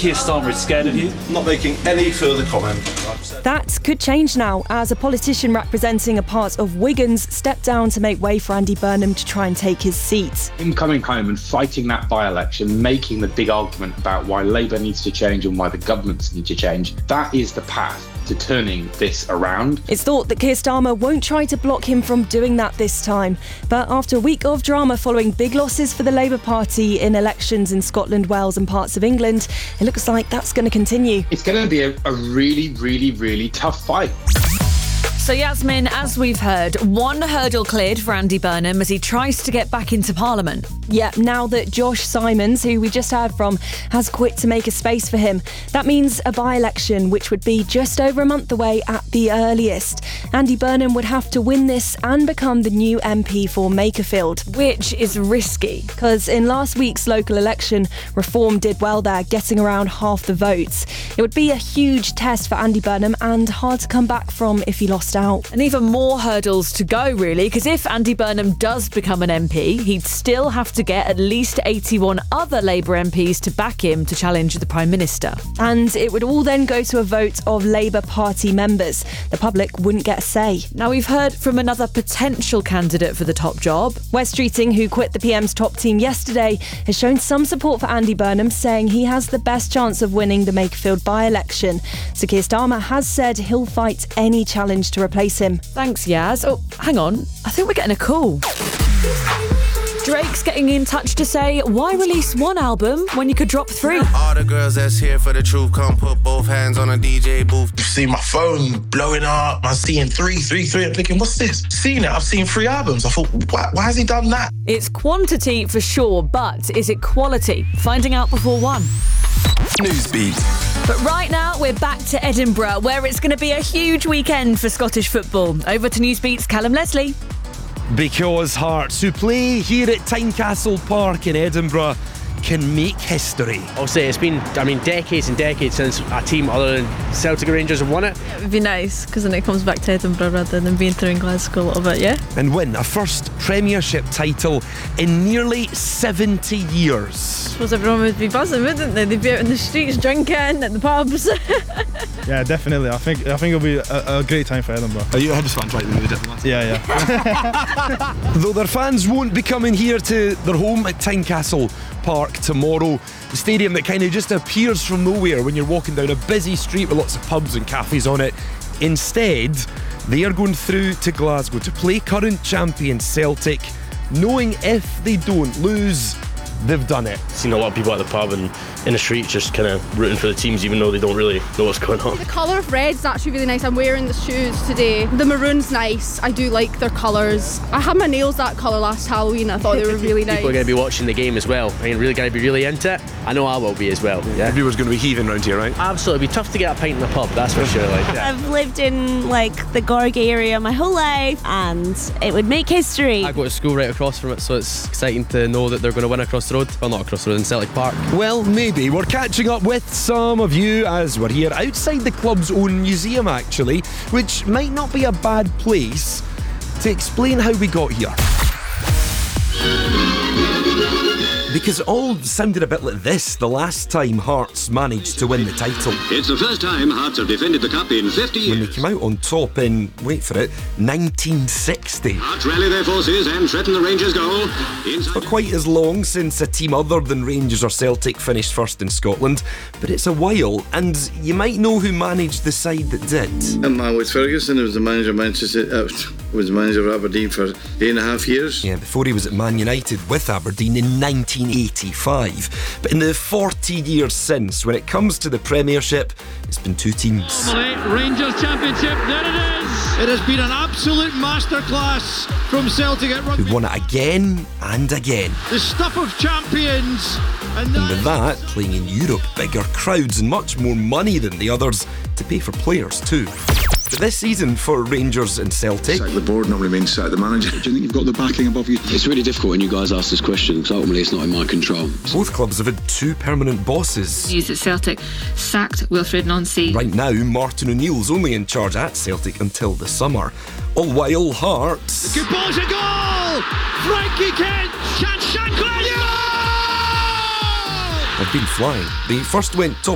Keir Starmer is scared of you? Not making any further comment. That could change now, as a politician representing a part of Wigan's stepped down to make way for Andy Burnham to try and take his seat. Him coming home and fighting that by-election, making the big argument about why Labour needs to change and why the governments need to change, that is the path to turning this around. It's thought that Keir Starmer won't try to block him from doing that this time. But after a week of drama following big losses for the Labour Party in elections in Scotland, Wales and parts of England, it looks like that's going to continue. It's going to be a really, really, really tough fight. So Yasmin, as we've heard, one hurdle cleared for Andy Burnham as he tries to get back into Parliament. Yeah, now that Josh Simons, who we just heard from, has quit to make a space for him, that means a by-election, which would be just over a month away at the earliest. Andy Burnham would have to win this and become the new MP for Makerfield. Which is risky. Because in last week's local election, Reform did well there, getting around half the votes. It would be a huge test for Andy Burnham and hard to come back from if he lost out. And even more hurdles to go, really, because if Andy Burnham does become an MP, he'd still have to get at least 81 other Labour MPs to back him to challenge the Prime Minister. And it would all then go to a vote of Labour Party members. The public wouldn't get a say. Now, we've heard from another potential candidate for the top job. Wes Streeting, who quit the PM's top team yesterday, has shown some support for Andy Burnham, saying he has the best chance of winning the Makerfield by-election. Sir Keir Starmer has said he'll fight any challenge to replace him. Thanks, Yaz. Oh, hang on. I think we're getting a call. Drake's getting in touch to say, why release one album when you could drop 3? All the girls that's here for the truth, come put both hands on a DJ booth. You've seen my phone blowing up. I'm seeing 3. I'm thinking, what's this? Seen it. I've seen 3 albums. I thought, why has he done that? It's quantity for sure, but is it quality? Finding out before 1. Newsbeat. But right now, we're back to Edinburgh, where it's going to be a huge weekend for Scottish football. Over to Newsbeat's Callum Leslie. Because Hearts, who play here at Tynecastle Park in Edinburgh, can make history. I'll say it's been, decades and decades since a team other than Celtic or Rangers have won it. It would be nice, because then it comes back to Edinburgh rather than being through in Glasgow a little bit, yeah? And win a first Premiership title in nearly 70 years. I suppose everyone would be buzzing, wouldn't they? They'd be out in the streets drinking at the pubs. Yeah, definitely. I think it'll be a great time for Edinburgh. Are you a Hibs fan, right? Yeah. Though their fans won't be coming here to their home at Tynecastle Park tomorrow, the stadium that kind of just appears from nowhere when you're walking down a busy street with lots of pubs and cafes on it. Instead, they are going through to Glasgow to play current champion Celtic, knowing if they don't lose, they've done it. Seen a lot of people at the pub and in the street just kind of rooting for the teams, even though they don't really know what's going on. The colour of red's actually really nice. I'm wearing the shoes today. The maroon's nice. I do like their colours. I had my nails that colour last Halloween. I thought they were really nice. People are going to be watching the game as well. Really going to be really into it. I know I will be as well. Yeah. Everyone's going to be heaving around here, right? Absolutely. It'd be tough to get a pint in the pub, that's for sure. I've lived in the Gorgie area my whole life, and it would make history. I go to school right across from it, so it's exciting to know that they're going to win across the road. Well, not across the road, in Celtic Park. Well, maybe. We're catching up with some of you as we're here outside the club's own museum, actually, which might not be a bad place to explain how we got here. Because it all sounded a bit like this the last time Hearts managed to win the title. It's the first time Hearts have defended the Cup in 50 years. When they came out on top in, wait for it, 1960. Hearts rally their forces and threaten the Rangers' goal. It's not quite as long since a team other than Rangers or Celtic finished first in Scotland, but it's a while, and you might know who managed the side that did. I'm Alex Ferguson. I was the manager of Manchester. Was the manager of Aberdeen for 8.5 years. Yeah, before he was at Man United with Aberdeen in 1985. But in the 40 years since, when it comes to the Premiership, it's been 2 teams. Rangers Championship, there it is! It has been an absolute masterclass from Celtic at rugby. Who've won it again and again. The stuff of champions. And with that, playing in Europe, bigger crowds and much more money than the others to pay for players too. But this season for Rangers and Celtic, the board normally means sack the manager. Do you think you've got the backing above you? It's really difficult when you guys ask this question because ultimately it's not in my control. Both clubs have had 2 permanent bosses. News at Celtic sacked Wilfred Nancy. Right now, Martin O'Neill's only in charge at Celtic until the summer. All while Hearts... Good ball's a goal! Frankie Kent! Shankland! have been flying. They first went top